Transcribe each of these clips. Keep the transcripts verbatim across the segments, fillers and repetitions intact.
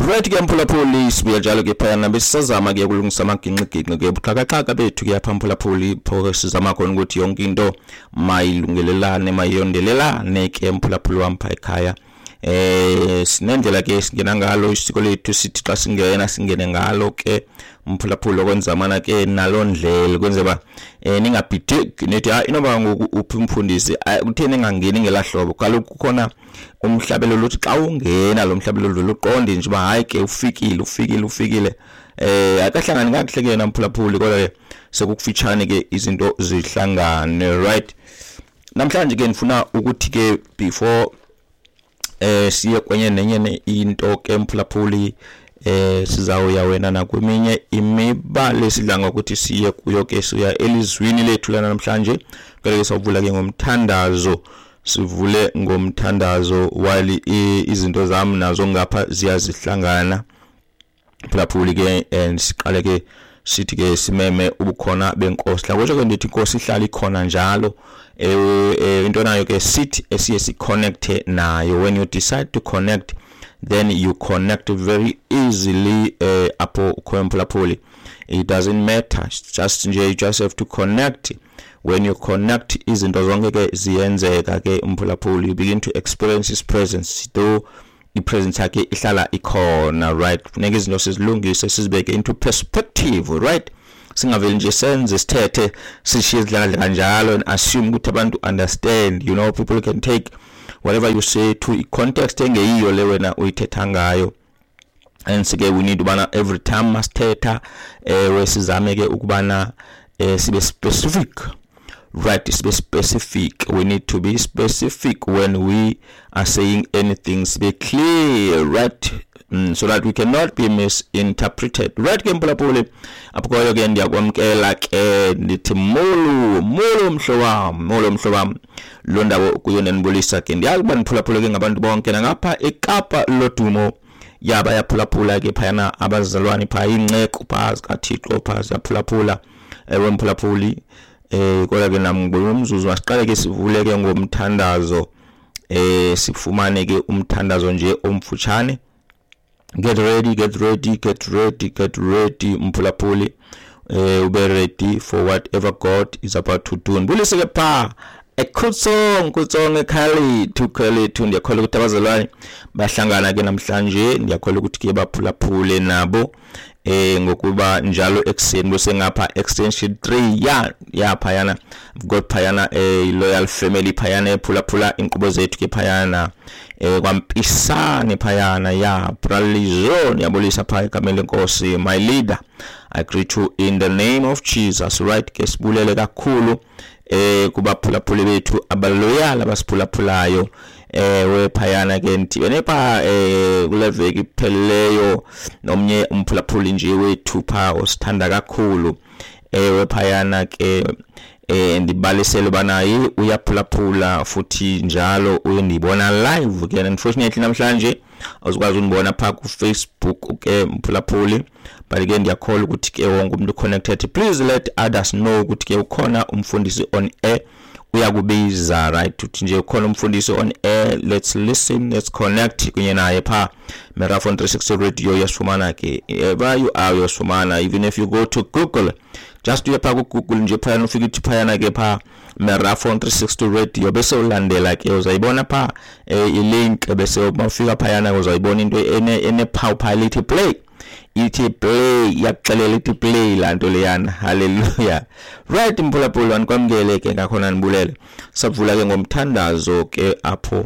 Right ke mphulaphuli sibuya njalo ke phaya nabe sisazama ke ukulungisa amaginqiginqi ke buxhakaxhaka bethu ke apha mphulaphuli pho sizama khona ukuthi yonke into mayilungelelane mayondelelane ke mphulaphuli wampha ekhaya. Eh sinendlela ke singena ngalo isiko lethu sithi xa singena singene ngalo ke mphulaphuli okwenzamana ke nalondlela kwenze ba eh ningabhidiki nethi ha inoba ngoku uphi umfundisi kutheni ngangeni ngelahlobo kaloku khona umhlabelo lothi xa ungena lo mhlabelo luqonde nje ba hayi ke ufikile ufikile ufikile eh akahlangani kakuhle ke namphulaphuli kodwa sekukufitshane ke izinto zihlangane right. Namhlanje ke ngifuna ukuthi ke before eh siye kwenye nenye into ke mphulaphuli eh sizawuya wena nakweminye imibale sidlanga ukuthi siye kuyo ke siya elizwini lethu lana namhlanje ke sawuvula ke ngomthandazo sivule ngomthandazo wali izinto zami nazo ngapha ziyazihlangana mphulaphuli ke and siqale ke sithi ke simeme ubukhona benkosi la kusho ke ndithi inkosi ihlala ikhona njalo eh into nayo ke sithi esiye si connect nayo. When you decide to connect, then you connect very easily uh, apo mphulaphuli. It doesn't matter, just nje you just have to connect. When you connect izinto zonke ke ziyenzeka ke mphulaphuli, you begin to experience his presence though the presence yakhe ihlala ikhona right. Funeka izinto sizilungise sizibeke into perspective right. Singaveli nje senze sithethe sishiye idlala kanjalo and assume ukuthi abantu understand. You know, people can take whatever you say to context engeyiyo le wena uyithetha ngayo. And sige we need ubana every time masithetha eh wesizame ke ukubana eh sibe specific right. Sibe specific, we need to be specific when we are saying anything, be clear right. Mm, so that we cannot be misinterpreted right. Ke mphulaphuli apho ke ndiyakwamkela ke ndithi molo molo mhlowam molo mhlowam lo ndawo kuyo nenibulisa ke ndiyakuba niphulaphula ke ngabantu bonke ngapha eKapa lodumo yaba yaphulaphula ke phayana abazalwane pha inceko pha zikaThixo pha ziyaphulaphula ewe mphulaphuli eh kodwa ke nami ngibona umzuzu asiqale ke sivule ke ngomthandazo eh sifumane ke umthandazo nje omfutshane. Get ready, get ready, get ready, get ready mphulaphuli. Uh, be ready for whatever God is about to do. Mbulise ke pha ekutsong kutsong ekhali tukhali tu ndiyakhola ukuthi abazalwane bahlangana ke namhlanje ndiyakhola ukuthi ke baphulaphule nabo eh ngokuba njalo ekseni bese ngapha extension three ya ya phayana got phayana eh loyal family phayana ephulaphula inqubo zethu ke phayana eh kwampisane phayana ya pralizo yabulisa phaya egameni lenkosi. My leader, I greet you in the name of Jesus right. Ke sibulele kakhulu eh kubaphulaphuli bethu abaloyal abasiphulaphulayo eh we phayana ke nti enepha eh kuleveki ipheleyo nomnye umphulaphuli nje wethu pha osithanda kakhulu eh we phayana ke eh ndibalisele banayi uyaphulaphula futhi njalo uyendibona live ke. Unfortunately namhlanje awuzikwazi unibona pha ku Facebook ke mphulaphuli but ke ndiyakhola ukuthi ke wonke umuntu connected. Please let others know ukuthi ke ukhona umfundisi on air uyakubiza right. Uthi nje ukhona umfundisi on air, let's listen, let's connect kunye naye pha Meraphon three sixty radio yasifumana ke wherever you are yasifumana. Even if you go to Google, just do pha ku Google nje phayana ufike uthi phayana ke pha Meraphon three sixty radio bese ulandela ke uzayibona pha i-link bese mawufika phayana uzayibona into ene ene power pilot play ithi play yakuxelela ithi play lanto leyana. Hallelujah right mphulaphuli anikwamkele ke ngakhona nibulele savula ke ngomthandazo ke apho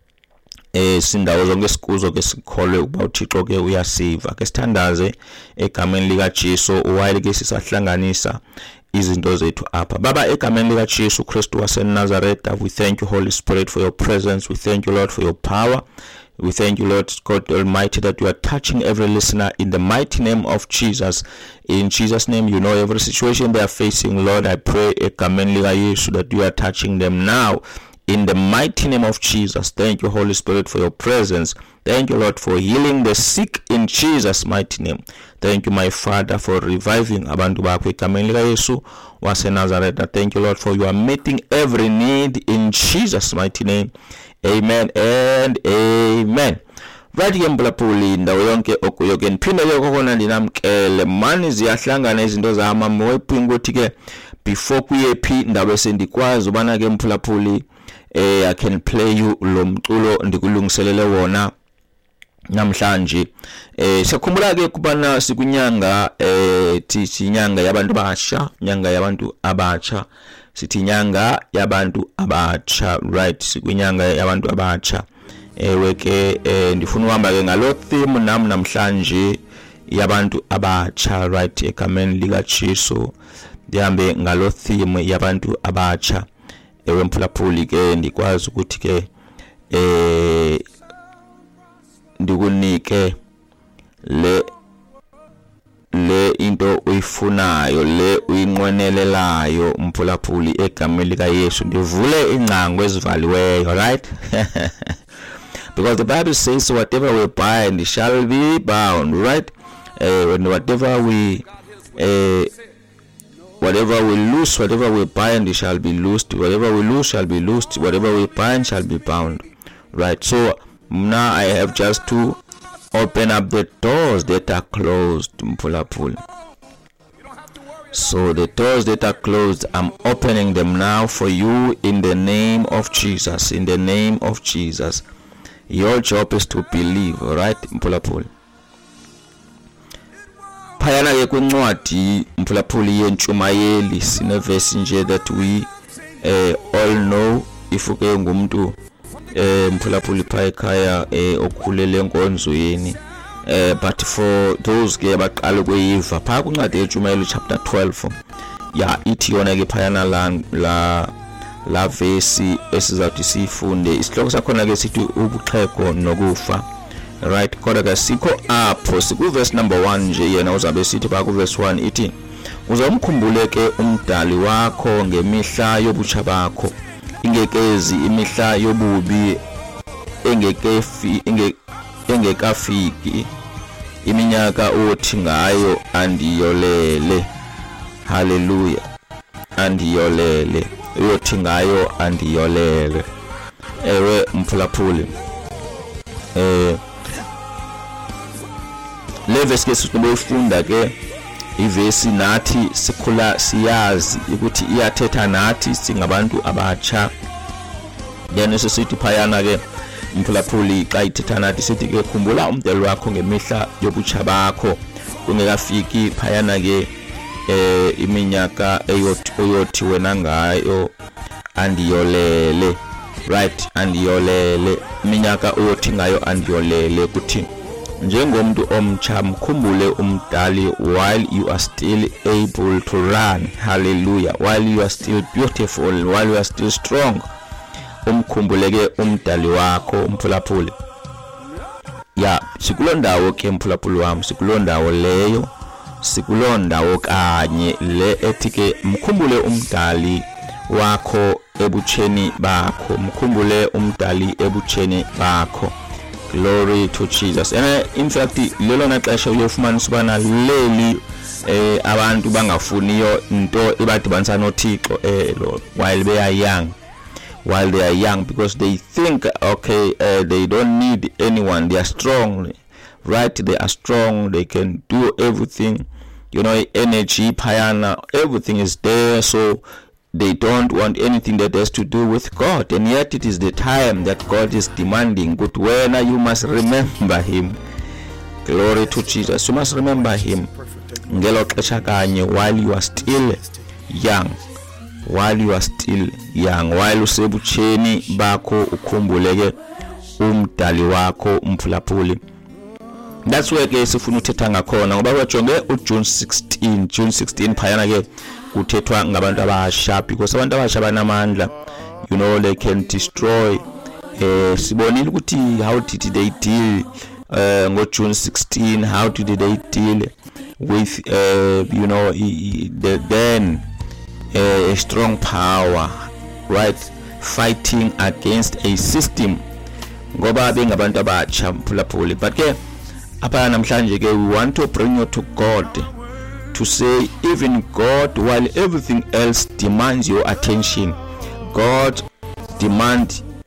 eh sindawo zonke sikuzo ke sikholwe ukuba uThixo ke uyasiva ke sithandaze egameni lika Jesu while ke sisahlanganisa izinto zethu apha. Baba egameni lika Jesu Kristu waseNazaretha, we thank you Holy Spirit for your presence. We thank you Lord for your power. We thank you Lord God Almighty that you are touching every listener in the mighty name of Jesus. In Jesus name, you know every situation they are facing. Lord, I pray egameni lika Yesu that you are touching them now in the mighty name of Jesus. Thank you Holy Spirit for your presence. Thank you Lord for healing the sick in Jesus mighty name. Thank you my Father for reviving abantu bakho egameni lika Yesu waseNazaretha. Thank you Lord for you are meeting every need in Jesus mighty name. Amen and amen. right ke mphulaphuli indawo yonke okuyo ke niphinde ke kokona ndinamkele mani ziyahlangana izinto zama mwephinga ukuthi ke before kuyephi indaba esendikwazi ubana ke mphulaphuli eh I can play you lo mculo ndikulungiselele wona namhlanje. Eh sikhumbula ke kubana sikunyanga eh thithi inyanga yabantu abasha, inyanga yabantu abatsha, sithi inyanga yabantu abatsha, right, sikunyanga yabantu abatsha. Ewe ke eh ndifuna uhamba ke ngalo theme nami namhlanje yabantu abatsha, right, egameni lika Jesu ndihambe ngalo theme yabantu abatsha. Ewe mphulaphuli ke ndikwazi ukuthi ke eh ndikunike le le into uyifunayo, le uyinqwenelelayo mphulaphuli egameni lika Yesu. Ndivule ingcango ezivaliweyo, right? Because the Bible says whatever we bind shall be bound, right? Uh, and whatever we uh, whatever we loose, whatever we bind shall be loosed, whatever we loose shall be loosed, whatever we bind shall be bound, right? So now I have just to open up the doors that are closed, mphulaphuli. So the doors that are closed, I'm opening them now for you in the name of Jesus, in the name of Jesus. Your job is to believe, right, mphulaphuli? Phayana ke kwincwadi mphulaphuli yentshumayeli sine verse nje that we uh, all know. If uke ngumuntu eh mphulaphuli phaya ekhaya eh okhulele enkonzweni, eh but for those ke abaqala ukuyiva phaya kuncwadi yentshumayeli chapter twelve ya ithi yona ke phayana la la la verse esizathi sifunde isihloko sakhona ke sithi ubuxhego nokufa, right? Kodwa ke sikho apho siku verse number one nje yena uzabe sithi phaya ku verse one ithi uzomkhumbule ke umdali wakho ngemihla yobutsha bakho, ingekezi imihla yobubi engekefi engekafiki iminyaka othi ngayo andiyolele. Hallelujah. Andiyolele, uyothi ngayo andiyolele. Ewe mphulaphuli eh leves ke sibuyifunda ke ivesi nathi sikhula siyazi ukuthi iyathetha nathi singabantu abatsha. Then sesithi phayana ke mphulaphuli xa ithetha nathi sithi ke khumbula umdeli wakho ngemihla yobutsha bakho kungekafiki phayana ke eh iminyaka eyothi uyothi wena ngayo andiyolele, right? Andiyolele, iminyaka uyothi ngayo andiyolele. Kuthi njengomuntu omtsha mkhumbule umdali while you are still able to run. Hallelujah. While you are still beautiful, while you are still strong, umkhumbuleke umdali wakho mphulaphuli. Ya sikulondawo ke mphulaphuli wami, sikulondawo leyo, sikulondawo kanye le etike mkhumbule umdali wakho ebutsheni bakho, mkhumbule umdali ebutsheni bakho. Glory to Jesus. And in fact lelona xesha uyofumanisa ubana leli eh abantu bangafuniyo into ebadibanisa noThixo eh Lord while they are young, while they are young, because they think okay uh, they don't need anyone, they are strong, right? They are strong, they can do everything, you know, energy phayana, everything is there, so they don't want anything that has to do with God. And yet it is the time that God is demanding, good when you must remember him. Glory to Jesus. You must remember him ngelo xesha kanye while you are still young, while you are still young, while usebutsheni bakho ukhumbuleke umdali wakho umphulaphuli. That's where ke sifuna uthetha ngakhona ngoba wajonge uJune sixteen, June sixteen phayana ke kuthethwa ngabantu abasha, because abantu abasha banamandla, you know, they can destroy. eh sibonile ukuthi how did they deal uh, ngo June sixteen, how did they deal with uh, you know the then uh, a strong power, right, fighting against a system ngoba bengabantu abatsha mphulaphuli. But ke apha namhlanje ke we want to bring you to God, to say even God, while everything else demands your attention, God demand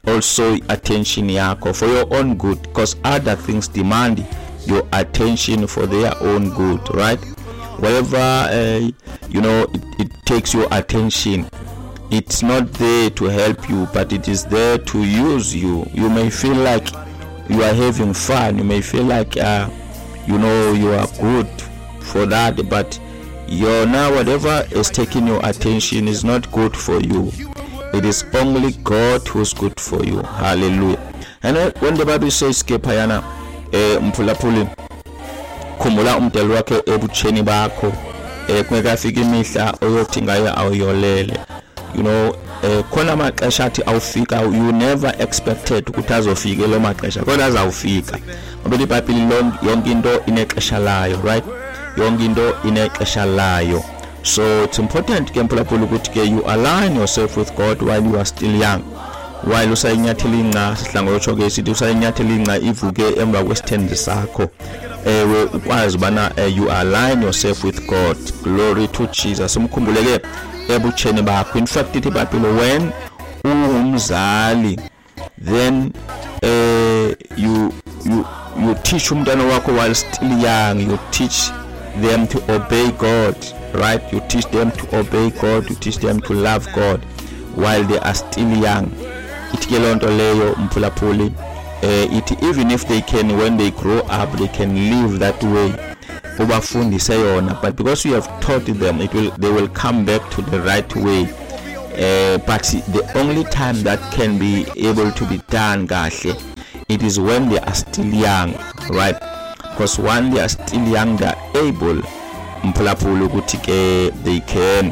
also attention yakho for your own good, because other things demand your attention for their own good, right? Whatever uh, you know it, it takes your attention, it's not there to help you, but it is there to use you. You may feel like you are having fun, you may feel like uh, you know you are good for that, but you're now whatever is taking your attention is not good for you. It is only God who's good for you. Hallelujah. And when the Bible says kepayana eh mphulaphuli khumula umdelo wakhe ebutsheni bakho eh kungekafika imihla oyothi ngayo awuyolele, you know eh khona amaxesha athi awufika you never expected ukuthi azofika lo maxesha kodwa azawufika ngoba iBhayibheli yonke into inexesha layo, right? Yonke into inexesha layo. So it's important ke mphulaphuli ukuthi ke you align yourself with God while you are still young, while usayinyathela inqa sihlango yotsho ke sithi usayinyathela inqa ivuke emva kwesithende sakho ewe ukwazi bana you align yourself with God. Glory to Jesus. Umkhumbuleke ebutsheni bakho. In fact ithi iBhayibheli when ungumzali then uh, you you you teach umntwana wakho while still young, you teach them to obey God, right? You teach them to obey God, you teach them to love God while they are still young. It kelonto leyo mphulaphuli eh it even if they can, when they grow up they can live that way ubafundise yona, but because you have taught them it will they will come back to the right way. Uh, but the only time that can be able to be done kahle, it is when they are still young, right? Because when they are still young they are able mphulaphuli ukuthi ke they can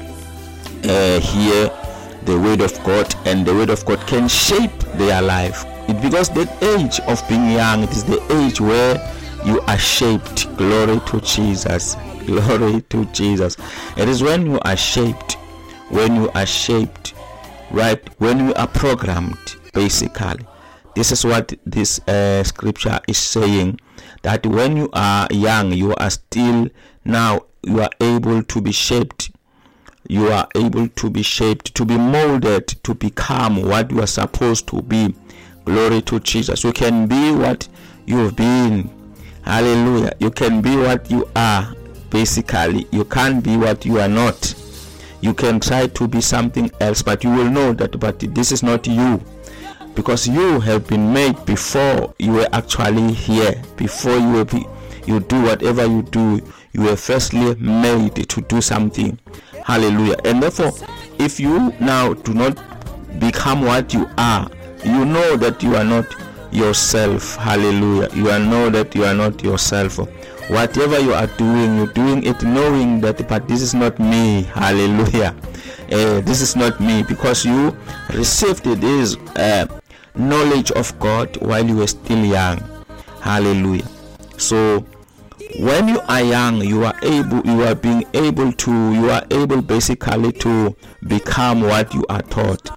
uh, hear the word of God, and the word of God can shape their life. It because that age of being young, it is the age where you are shaped. Glory to Jesus. Glory to Jesus. It is when you are shaped, when you are shaped, right? When you are programmed, basically. This is what this uh, scripture is saying, that when you are young, you are still now, you are able to be shaped. You are able to be shaped, to be molded, to become what you are supposed to be. Glory to Jesus. You can be what you've been. Hallelujah. You can be what you are. Basically, you can't be what you are not. You can try to be something else, but you will know that but this is not you, because you have been made before you were actually here. Before you will be, you do whatever you do, you were firstly made to do something. Hallelujah. And therefore, if you now do not become what you are, you know that you are not yourself. Hallelujah. You are know that you are not yourself. Whatever you are doing, you're doing it knowing that but this is not me. Hallelujah. Uh, this is not me, because you received this uh, knowledge of God while you were still young. Hallelujah. So when you are young, you are able, you are being able to, you are able basically to become what you are taught.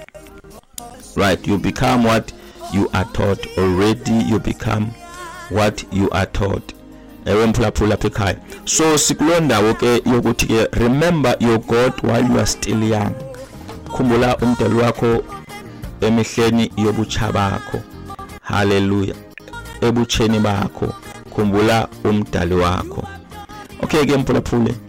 Right? You become what you are taught already. You become what you are taught. So sikulonda woke yokuthi ke remember your God while you are still young. Khumbula umdalo wakho emihleni yobutsha bakho. Hallelujah. Ebutsheni bakho khumbula umdali wakho. Okay ke mphulaphuli,